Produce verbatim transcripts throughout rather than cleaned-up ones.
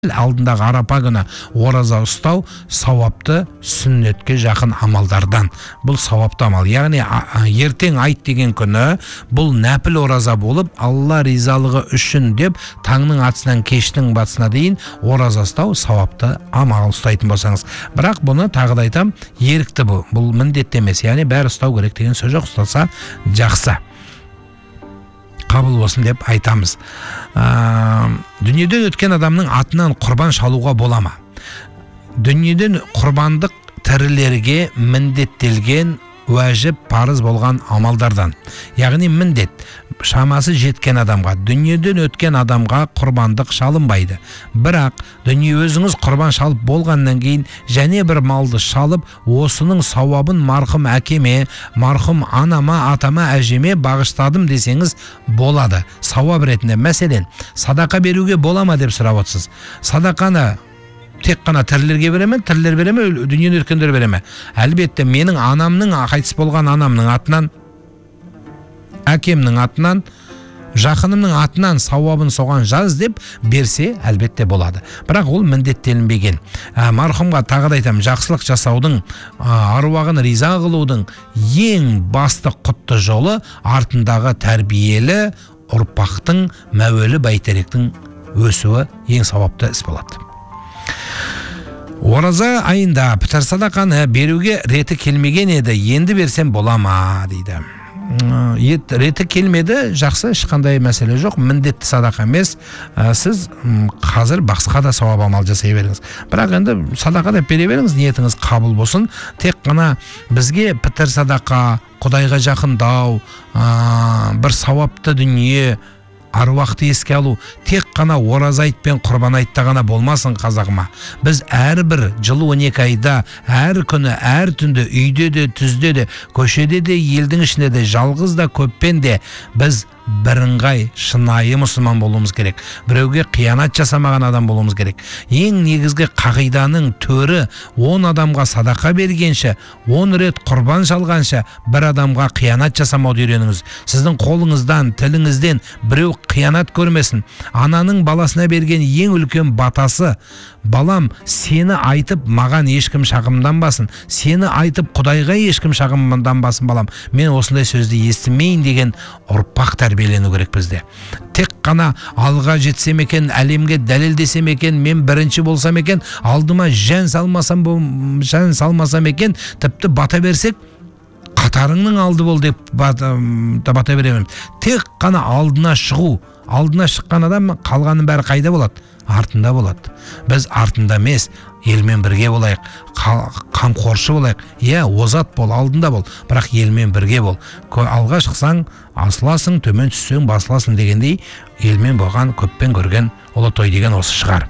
алдындағы арапа күні ораза ұстау сауапты сүннетке жақын амалдардан. Бұл сауапты амал. Яғни ертең айт деген күні бұл нәпіл ораза болып, Алла ризалығы үшін деп таңның атысынан кештің батысына дейін ораза ұстау сауапты амал ұстайтын болсаңыз. Бірақ бұны тағы да айтам, ерікті бұл. Бұл міндетті емес. Яғни бәрі ұстау керек деген сөз жоқ, ұстаса жақсы. Қабыл болсын деп айтамыз. Дүниеден өткен адамның атынан құрбан шалуға бола ма? Дүниеден құрбандық тірілерге міндеттелген уәжіп парыз болған амалдардан. Яғни міндет шамасы жеткен адамға, дүниеден өткен адамға құрбандық шалынбайды. Бірақ дүние өзіңіз құрбан шалып болғаннан кейін және бір малды шалып, осының сауабын марқұм әкеме, марқұм анама, атама, әжеме бағыштадым десеңіз болады. Сауап ретінде. Мәселен, садақа беруге бола ма деп сұрап отырсыз. Садақаны тек қана тірілерге береме, тірілер береме, дүниеден өткендер береме? Әлбетте, менің анамның, қайтыс болған анамның атынан, әкемнің атынан, жақынымның атынан сауабын соған жаз деп берсе, әлбетте болады. Бірақ ол міндеттелінбеген. Марқұмға тағы да айтам, жақсылық жасаудың, аруағын риза қылудың ең басты құтты жолы артындағы тәрбиелі ұрпақтың, мәуелі бәйтеректің өсуі ең сауапты іс болады. Ораза айында пітір садақаны беруге реті келмеген еді, енді берсем бола ма дейді. Реті келмеді, жақсы, ешқандай мәселе жоқ, міндетті садақа емес. Сіз қазір басқа да сауап амал жасай беріңіз. Бірақ енді садақа деп бере беріңіз, ниетіңіз қабыл болсын. Тек қана бізге пітір садақа, Құдайға жақындау, бір сауапты дүние, аруақты еске алу тек қана ораза айт пен құрбан айтта ғана болмасын қазағыма. Біз әрбір жылы он екі айда, әр күні, әр түнде, үйде де, түзде де, көшеде де, елдің ішінде де, жалғыз да, көппен де біз бірыңғай шынайы мұсылман болуымыз керек. Біреуге қиянат жасамаған адам болуымыз керек. Ең негізгі қағиданың төрі он адамға садақа бергенше, он рет құрбан шалғанша бір адамға қиянат жасамауды үйреніңіз. Сіздің қолыңыздан, тіліңізден біреу қиянат көрмесін. Ананың баласына берген ең үлкен батасы, балам, сені айтып маған ешкім шағымданбасын, сені айтып Құдайға ешкім шағымданбасын балам, мен осындай сөзді естімейін деген ұрпақ тәрбиелену керек бізде. Тек қана алға жетсем екен, әлемге дәлелдесем екен, мен бірінші болсам екен, алдыма жан салмасам, жан салмасам екен, тіпті бата берсек, қатарыңның алды бол деп бата беремін. Тек қана алдына шығу, алдына шыққан адам қалғанын бәрі қайда болады? Артында болады. Біз артында емес, елмен бірге болайық, қамқоршы болайық. Е, озат бол, алдында бол, бірақ елмен бірге бол. Алға шықсаң, асыласың, төмен түссең, басыласың дегендей, елмен болған, көппен көрген ұлы той деген осы шығар.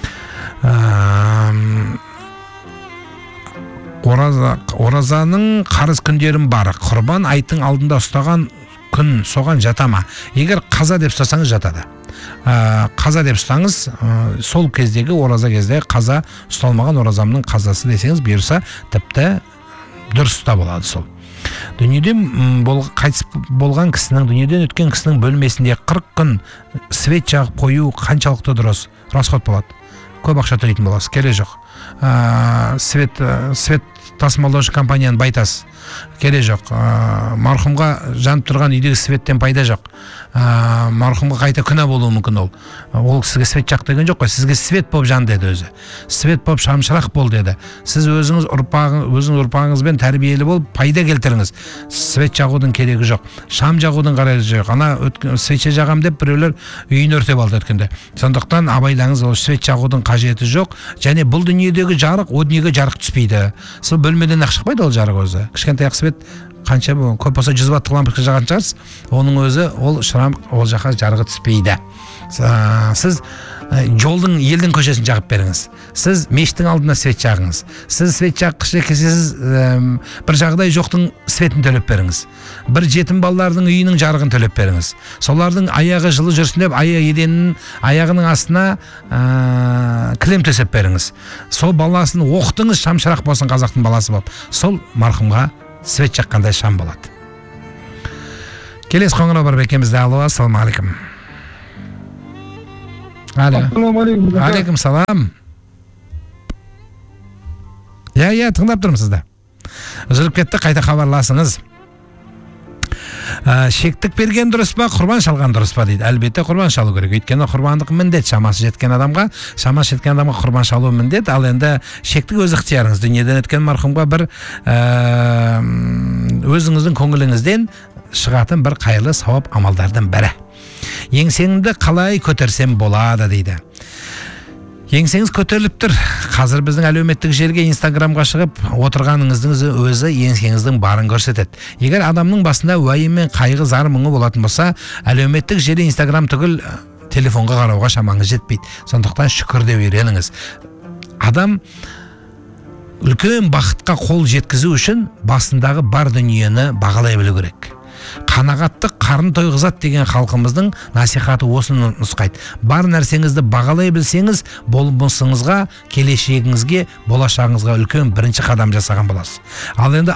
Оразаның қарыз күндерім бар. Құрбан айттың алдында ұстаған күн соған жатама. Егер қаза деп ұстасаңыз жатады. Қаза деп ұстаңыз, сол кездегі ораза кезде қаза ұсталмаған оразамның қазасы десеңіз бұйырса, тіпті дұрыста болады сол. Дүниеден қайтыс болған кісінің, дүниеден өткен кісінің бөлмесінде қырық күн свет жағып қою қаншалықты дұрыс, расход болады. Көп ақша төлейтін боласыз, керек жоқ. Свет, свет тасымалдаушы компанияны байтасыз, керек жоқ. Марқұмға жанып тұрған үйдегі светтен пайда жоқ. Марқұмға қайта күнә болуы мүмкін ол. Ол сізге свет жақ деген жоқ қой, сізге свет болып жан деді өзі. Свет болып шамшырақ бол деді. Сіз өзіңіз өзіңіз ұрпағыңызбен тәрбиелі болып пайда келтіріңіз. Свет жағудың керегі жоқ. Шам жағудың қажеті жоқ. Ана свече жағам деп біреулер үйін өртеп алды өткенде. Сондықтан абайлаңыз, ол свет жағудың қажеті жоқ. Және бұл дүниедегі жарық, о дүниеге жарық түспейді. Сол бөлмеден ақ шықпайды ол жарық өзі. Кішкентай ақ свет қанша көп болса жүз ваттық лампочка жағатын шығарсыз, оның өзі ол шырам, ол жаққа жарығы түспейді. Сіз жолдың, елдің көшесін жағып беріңіз. Сіз мешіттің алдына свет жағыңыз. Сіз свет жаққышы кесесіз бір жағдай жоқтың светін төлеп беріңіз. Бір жетім балалардың үйінің жарығын төлеп беріңіз. Солардың аяғы жылы жүрсін деп аяқ еденінің аяғының астына кілем төсеп беріңіз. Сол баласын оқытыңыз, шамшырақ болсын, қазақтың баласы болып. Сол марқұмға свет жаққандай шам болады. Келесі қоңырау бар бекемізді. Алло, ассаламу алейкум. Ассалаумағалейкум. Алейкум салам. Я, я, тыңдап тұрмын сізді. Үзіліп кетті, қайта хабарласыңыз. Шектік берген дұрыс па, құрбан шалған дұрыс па дейді. Әлбетте құрбан шалу керек. Өйткені құрбандық міндет, шамасы жеткен адамға, шамасы жеткен адамға құрбан шалу міндет. Ал енді шектік өз ықтиярыңыз. Дүниеден өткен марқұмға бір өзіңіздің көңіліңізден шығатын бір қайырлы сауап амалдардың бірі. Еңсеңді қалай көтерсем болады дейді. Еңсеңіз көтеріліп тұр. Қазір біздің әлеуметтік желіге, Инстаграмға шығып отырғаныңыздың өзі еңсеңіздің барын көрсетеді. Егер адамның басында уайым мен қайғы, зар мұңы болатын болса, әлеуметтік желі, Инстаграм түгіл телефонға қарауға шамаңыз жетпейді. Сондықтан шүкір деп үйреніңіз. Адам үлкен бақытқа қол жеткізу үшін басындағы бар дүниені бағалай білу керек. Қанағаттық қарын тойғызат деген халқымыздың насихаты осыны нұсқайды. Бар нәрсеңізді бағалай білсеңіз, болмысыңызға, келешегіңізге, болашағыңызға үлкен бірінші қадам жасаған боласыз. Ал енді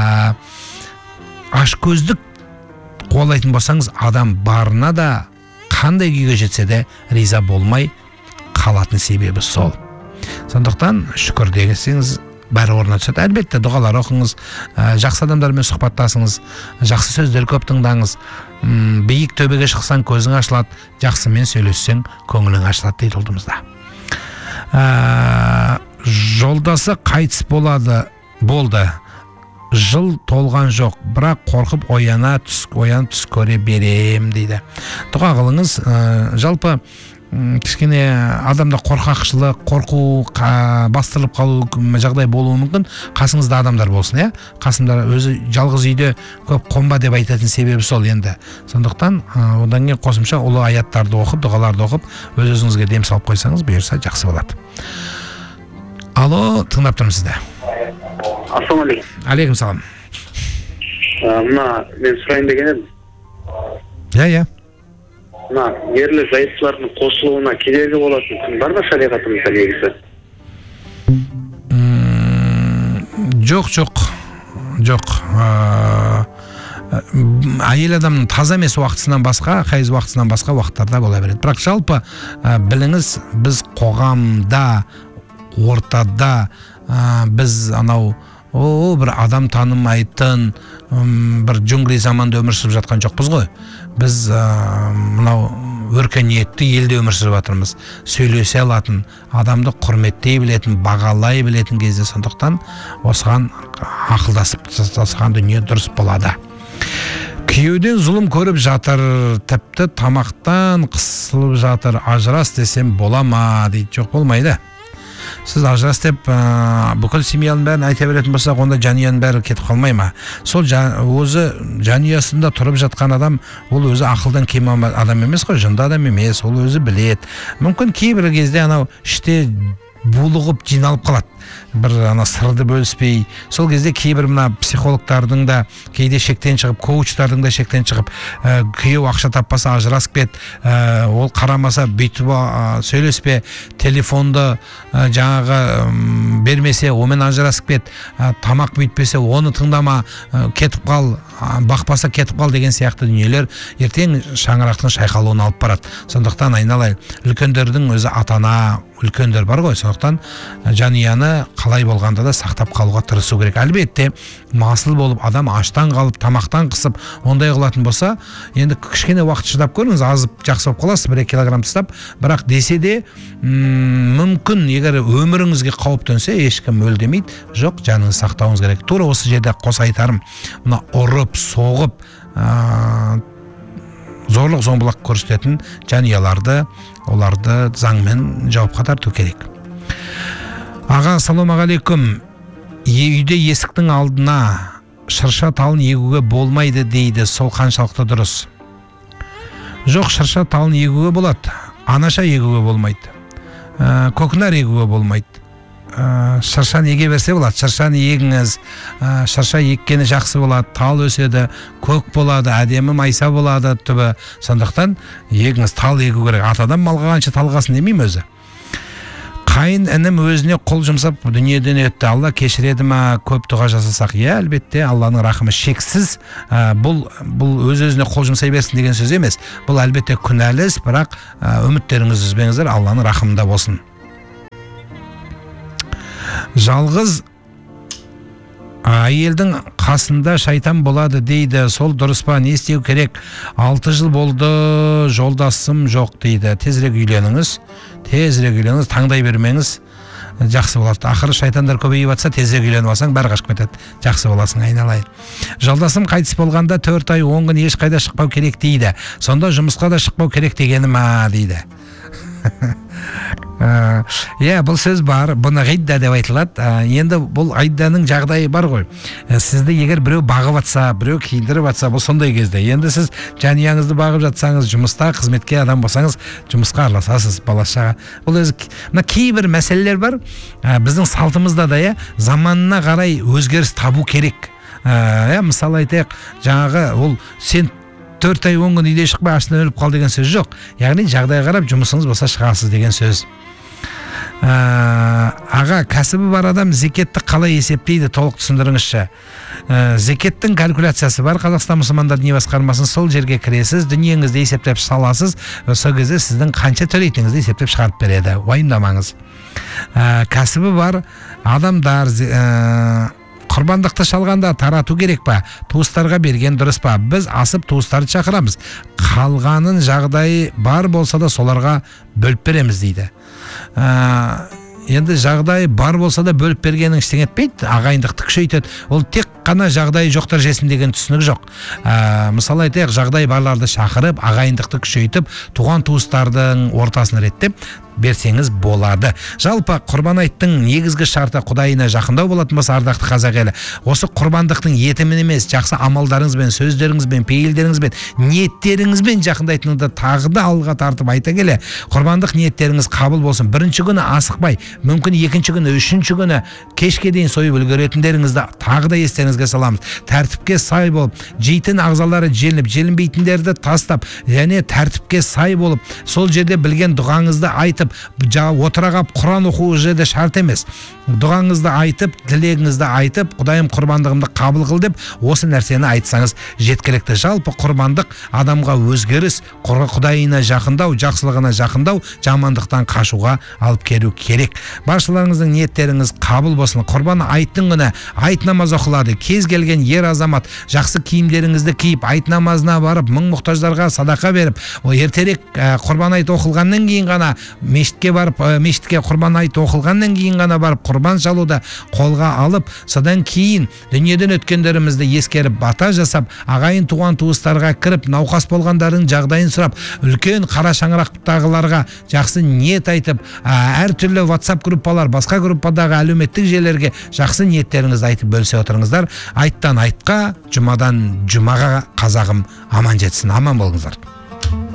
ашкөздік қуалайтын болсаңыз, адам барына да қандай күйге жетсе де риза болмай қалатын себебі сол. Сондықтан шүкір дегенсеңіз бәрі орнына түседі. Әлбетте дұғалар оқыңыз, жақсы адамдармен сұхбаттасыңыз, жақсы сөздер көп тыңдаңыз. Биік төбеге шықсаң көзің ашылады, жақсымен сөйлессең көңілің ашылады дейді ұлтымызда. Жолдасы қайтыс болады, болды. Жыл толған жоқ, бірақ қорқып ояна түс, оян түс көре берем дейді. Дұға қылыңыз. Жалпы кішкене адамда қорқақшылық, қорқу, бастырылып қалу жағдай болуы мүмкін. Қасыңызда адамдар болсын, иә? Қасымда өзі жалғыз үйде көп қонба деп айтатын себебі сол енді. Сондықтан одан кейін қосымша ұлы аяттарды оқып, дұғаларды оқып, өз-өзіңізге дем салып қойсаңыз, бұйырса жақсы болады. Алло, тыңдап тұрмын сізді. Ассалаумағалейкум. Алейкум салам. Мына мен сұрайын деген едім. Иә, иә. Мына ерлі зайыптылардың қосылуына кедергі болатын күн бар ма шариғатымызда негізі? Жоқ, жоқ. Жоқ. Әйел адамның таза емес уақытысынан басқа, хайыз уақытысынан басқа уақыттарда бола береді. Бірақ жалпы біліңіз, біз қоғамда, ортада біз анау о бір адам танымайтын бір джунгли заманда өмір сүріп жатқан жоқпыз ғой. Біз мынау өркениетті елде өмір сүріп жатырмыз. Сөйлесе алатын, адамды құрметтей білетін, бағалай білетін кезде, сондықтан осыған ақылдасып жасаған дүние дұрыс болады. Күйеуден зұлым көріп жатыр, тіпті тамақтан қысылып жатыр, ажырас десем бола ма дейді. Жоқ, болмайды. Сіз ажырас деп бүкіл семьяның бәрін айта беретін болсақ, онда жанұяның бәрі кетіп қалмай ма? Сол өзі жанұясында тұрып жатқан адам, ол өзі ақылдан кем адам емес қой, жынды адам емес, ол өзі білет. Мүмкін кейбір кезде анау іште булығып жиналып қалады. Бір ана сырды бөліспей, сол кезде кейбір мына психологтардың да кейде шектен шығып, коучтардың да шектен шығып, күйеу ақша таппаса ажырасып кет, ол қарамаса бүйтіп сөйлеспе, телефонды жаңағы бермесе онымен ажырасып кет, тамақ бүйтпесе оны тыңдама, кетіп қал, бақпаса кетіп қал деген сияқты дүниелер ертең шаңырақтың шайқалуына алып барады. Сондықтан айналайын, үлкендердің өзі ата-ана, үлкендер бар ғой, сондықтан жанұяны қалай болғанда да сақтап қалуға тырысу керек. Әлбетте масыл болып адам аштан қалып, тамақтан қысып, ондай қылатын болса, енді кішкене уақыт шыдап көріңіз, азып жақсы болып қаласыз, бір килограмм тастап, бірақ десе де мүмкін, егер өміріңізге қауіп төнсе, ешкім өлдемейді. Жоқ, жаныңызды сақтауыңыз керек. Тура осы жерде қоса айтарым, мына ұрып, соғып, зорлық зомбылық көрсететін жанұяларды, оларды заңмен жауапқа тарту керек. Аға, ассалаумағалейкум. Үйде есіктің алдына шырша талын егуге болмайды дейді, сол қаншалықты дұрыс? Жоқ, шырша талын егуге болады, анаша егуге болмайды, көкнәр егуге болмайды. Шыршаны еге берсе болады, шыршаны егіңіз, шырша еккені жақсы болады, тал өседі, көк болады, әдемі майса болады түбі. Сондықтан егіңіз, тал егу керек. Атадан малға қанша талғасын демеймін өзі. қайын інім өзіне қол жұмсап дүниеден өтті, Алла кешіреді ма? Көп дұға жасасақ, иә, әлбетте Алланың рахымы шексіз. Бұл бұл өз-өзіне қол жұмсай берсін деген сөз емес. Бұл әлбетте күнәлі іс, бірақ үміттеріңізді үзбеңіздер, Алланың рахымында болсын. Жалғыз әйелдің қасында шайтан болады дейді, сол дұрыс па? Не істеу керек? Алты жыл болды, жолдасым жоқ дейді. Тезірек үйленіңіз, тезірек үйленіңіз, таңдай бермеңіз, жақсы болады. Ақыры шайтандар көбейіп жатса, тезірек үйленіп алсаң, бәрі қашып кетеді. Жақсы боласың, айналайын. Жолдасым қайтыс болғанда төрт ай он күн ешқайда шықпау керек дейді. Сонда жұмысқа да шықпау керек дегені ма дейді. Иә, бұл сөз бар, бұны ғидда деп айтылады. Енді бұл ғидданың жағдайы бар ғой. Сізді егер біреу бағып атса, біреу киіндіріп атса, бұл сондай кезде. Енді сіз жанұяңызды бағып жатсаңыз, жұмыста қызметке адам болсаңыз, жұмысқа араласасыз, балашаға. Бұл өзі, мына кейбір мәселелер бар, біздің салтымызда да, иә, заманына қарай өзгеріс табу керек. Мысалы айтайық, жаңағы ол сен төрт ай он күн үйде шықпай ашынан өліп қал деген сөз жоқ. Яғни жағдай қарап жұмысыңыз болса шығасыз деген сөз. Аға, кәсібі бар адам зекетті қалай есептейді, толық түсіндіріңізші. Зекеттің калькуляциясы бар, Қазақстан мұсылмандар діни басқармасының, сол жерге кіресіз, дүниеңізді есептеп саласыз, сол кезде сіздің қанша төлейтініңізді есептеп шығарып береді, уайымдамаңыз. Кәсібі бар адамдар құрбандықты шалғанда тарату керек па? Туыстарға берген дұрыс па? Біз асып туыстарды шақырамыз. Қалғанын жағдайы бар болса да соларға бөліп береміз дейді. Енді жағдайы бар болса да бөліп бергенің ештеңе етпейді, ағайындықты күшейтеді. Ол тек қана жағдайы жоқтар жесін деген түсінік жоқ. Мысалы айтайық, жағдай барларды шақырып, ағайындықты күшейтіп, туған туыстардың ортасын реттеп берсеңіз болады. Жалпы құрбан айттың негізгі шарты Құдайына жақындау болатын болса, ардақты қазақ елі, осы құрбандықтың етімен емес, жақсы амалдарыңызбен, сөздеріңізбен, пейілдеріңізбен, ниеттеріңізбен жақындайтыныңды тағы да алға тартып айта келе, құрбандық ниеттеріңіз қабыл болсын. Бірінші күні асықпай, мүмкін екінші күні, үшінші күні кешке дейін сойып үлгеретіндеріңізді тағы да естеріңізге саламыз. Тәртіпке сай болып, жейтін ағзалары желініп, желінбейтіндерді тастап, және тәртіпке сай болып, сол жерде білген дұғаңызды айтып, отырағап Құран оқу жерде шарт емес. Дұғаңызды айтып, тілегіңізді айтып, Құдайым құрбандығымды қабыл қыл деп, осы нәрсені айтсаңыз жеткілікті. Жалпы құрбандық адамға өзгеріс, Құдайына жақындау, жақсылығына жақындау, жамандықтан қашуға алып келу керек. Баршаларыңыздың ниеттеріңіз қабыл болсын. Құрбан айттың күні айт намаз оқылады. Кез келген ер азамат жақсы киімдеріңізді киіп, айт намазына барып, мың мұқтаждарға садақа беріп, ол ертерек құрбан айт оқылғаннан кейін ғана мешітке барып, мешітке құрбан айт оқылғаннан кейін ғана барып құрбан шалуды қолға алып, содан кейін дүниеден өткендерімізді ескеріп, бата жасап, ағайын туған туыстарға кіріп, науқас болғандардың жағдайын сұрап, үлкен қара шаңырақтағыларға жақсы ниет айтып, әртүрлі WhatsApp группалар, басқа группадағы әлеуметтік желілерге жақсы ниеттеріңізді айтып бөлісе отырыңыздар. Айттан айтқа, жұмадан жұмаға қазағым аман жетсін. Аман болыңыздар.